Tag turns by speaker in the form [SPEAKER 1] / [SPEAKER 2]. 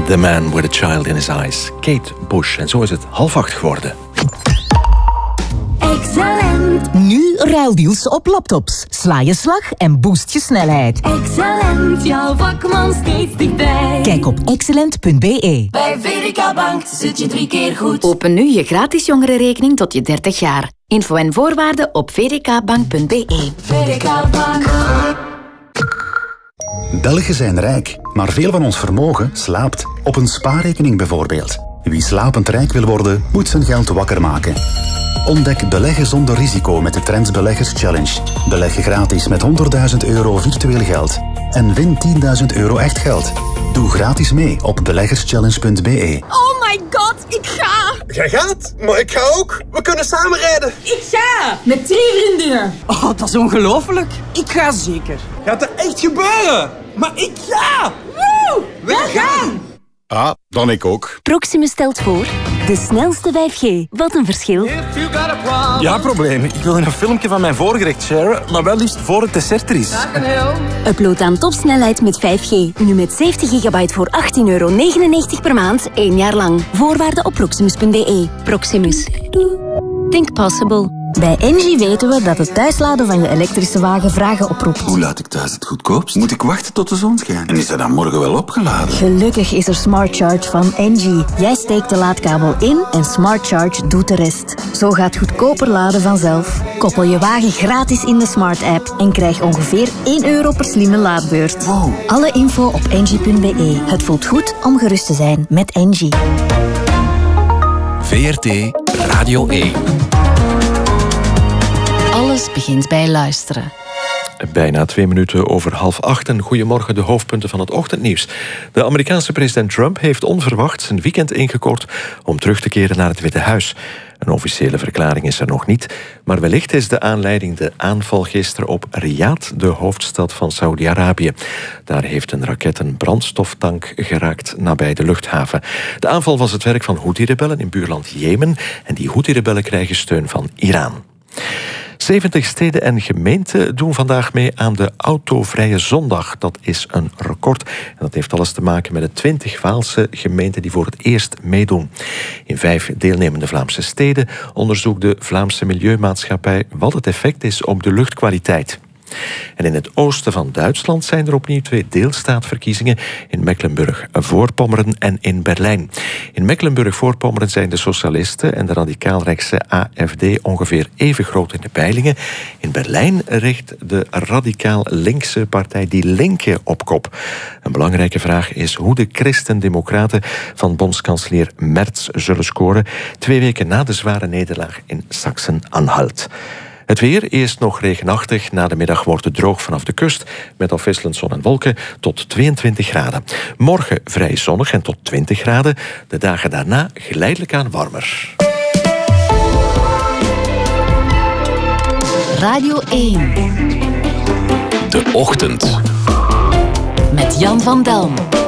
[SPEAKER 1] The Man with a Child in His Eyes. Kate Bush. En zo is het 7:30 geworden.
[SPEAKER 2] Excellent.
[SPEAKER 3] Nu ruildeals op laptops. Sla je slag en boost je snelheid.
[SPEAKER 2] Excellent, jouw vakman steeds dichtbij.
[SPEAKER 3] Kijk op excellent.be.
[SPEAKER 2] Bij VDK Bank zit je 3 keer goed.
[SPEAKER 4] Open nu je gratis jongerenrekening tot je 30 jaar. Info en voorwaarden op vdkbank.be.
[SPEAKER 2] VDK Bank.
[SPEAKER 5] Belgen zijn rijk, maar veel van ons vermogen slaapt. Op een spaarrekening bijvoorbeeld. Wie slapend rijk wil worden, moet zijn geld wakker maken. Ontdek beleggen zonder risico met de Trends Beleggers Challenge. Beleggen gratis met €100.000 virtueel geld. En win €10.000 echt geld. Doe gratis mee op beleggerschallenge.be.
[SPEAKER 6] Oh my god, ik ga!
[SPEAKER 7] Jij gaat? Maar ik ga ook. We kunnen samen rijden.
[SPEAKER 6] Ik ga! Met 3 vriendinnen. Oh, dat is ongelooflijk. Ik ga zeker.
[SPEAKER 7] Gaat er echt gebeuren? Maar ik ga!
[SPEAKER 6] Woe! We gaan!
[SPEAKER 5] Ah, dan ik ook.
[SPEAKER 8] Proximus stelt voor de snelste 5G. Wat een verschil.
[SPEAKER 9] Ja, probleem. Ik wil een filmpje van mijn voorgerecht sharen, maar wel liefst voor het dessert er is.
[SPEAKER 8] Upload aan topsnelheid met 5G. Nu met 70 gigabyte voor €18,99 per maand, 1 jaar lang. Voorwaarden op proximus.be. Proximus. Think possible. Bij Engie weten we dat het thuisladen van je elektrische wagen vragen oproept.
[SPEAKER 10] Hoe laat ik thuis het goedkoopst? Moet ik wachten tot de zon schijnt? En is dat dan morgen wel opgeladen?
[SPEAKER 8] Gelukkig is er Smart Charge van Engie. Jij steekt de laadkabel in en Smart Charge doet de rest. Zo gaat goedkoper laden vanzelf. Koppel je wagen gratis in de Smart app en krijg ongeveer €1 per slimme laadbeurt.
[SPEAKER 10] Wow.
[SPEAKER 8] Alle info op engie.be. Het voelt goed om gerust te zijn met Engie.
[SPEAKER 1] VRT Radio 1.
[SPEAKER 4] Alles begint bij luisteren.
[SPEAKER 1] Bijna 2 minuten over 7:30. Goedemorgen, de hoofdpunten van het ochtendnieuws. De Amerikaanse president Trump heeft onverwacht zijn weekend ingekort om terug te keren naar het Witte Huis. Een officiële verklaring is er nog niet, maar wellicht is de aanleiding de aanval gisteren op Riyadh, de hoofdstad van Saudi-Arabië. Daar heeft een raket een brandstoftank geraakt nabij de luchthaven. De aanval was het werk van Houthi-rebellen in buurland Jemen en die Houthi-rebellen krijgen steun van Iran. 70 steden en gemeenten doen vandaag mee aan de Autovrije Zondag. Dat is een record. En dat heeft alles te maken met de 20 Waalse gemeenten die voor het eerst meedoen. In 5 deelnemende Vlaamse steden onderzoekt de Vlaamse Milieumaatschappij wat het effect is op de luchtkwaliteit. En in het oosten van Duitsland zijn er opnieuw 2 deelstaatverkiezingen in Mecklenburg-Voorpommeren en in Berlijn. In Mecklenburg-Voorpommeren zijn de socialisten en de radicaal-rechtse AfD ongeveer even groot in de peilingen. In Berlijn richt de radicaal-linkse partij Die Linke op kop. Een belangrijke vraag is hoe de christendemocraten van bondskanselier Merz zullen scoren 2 weken na de zware nederlaag in Sachsen-Anhalt. Het weer, eerst nog regenachtig. Na de middag wordt het droog vanaf de kust, met afwisselend zon en wolken, tot 22 graden. Morgen vrij zonnig en tot 20 graden. De dagen daarna geleidelijk aan warmer.
[SPEAKER 4] Radio 1.
[SPEAKER 1] De ochtend.
[SPEAKER 4] Met Jan van Delm.